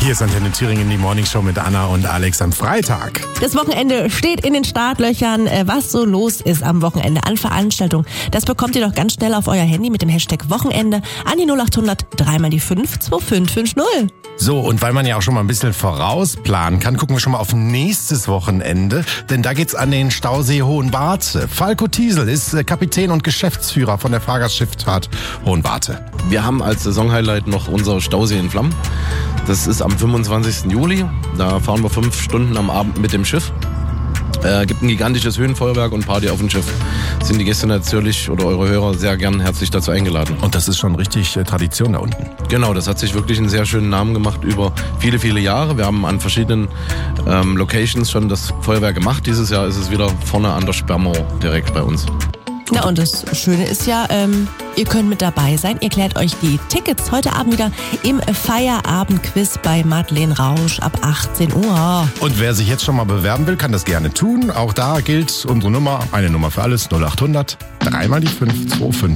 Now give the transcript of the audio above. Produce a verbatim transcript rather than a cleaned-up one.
Hier ist Antenne Thüringen, die Morningshow mit Anna und Alex am Freitag. Das Wochenende steht in den Startlöchern. Was so los ist am Wochenende an Veranstaltungen, das bekommt ihr doch ganz schnell auf euer Handy mit dem Hashtag Wochenende an die null acht hundert dreimal die fünf zwei fünf fünf null. So, und weil man ja auch schon mal ein bisschen vorausplanen kann, gucken wir schon mal auf nächstes Wochenende. Denn da geht's an den Stausee Hohenwarte. Falco Thiesel ist Kapitän und Geschäftsführer von der Fahrgastschifffahrt Hohenwarte. Wir haben als Saisonhighlight noch unser Stausee in Flammen. Das ist am fünfundzwanzigsten Juli. Da fahren wir fünf Stunden am Abend mit dem Schiff. Äh, gibt ein gigantisches Höhenfeuerwerk und Party auf dem Schiff. Sind die Gäste natürlich oder eure Hörer sehr gern herzlich dazu eingeladen. Und das ist schon richtig äh, Tradition da unten. Genau, das hat sich wirklich einen sehr schönen Namen gemacht über viele, viele Jahre. Wir haben an verschiedenen ähm, Locations schon das Feuerwerk gemacht. Dieses Jahr ist es wieder vorne an der Sperrmauer direkt bei uns. Na und das Schöne ist ja, ähm, ihr könnt mit dabei sein. Ihr klärt euch die Tickets heute Abend wieder im Feierabend-Quiz bei Madeleine Rausch ab achtzehn Uhr. Und wer sich jetzt schon mal bewerben will, kann das gerne tun. Auch da gilt unsere Nummer, eine Nummer für alles, null acht hundert dreimal die fünf zwei fünf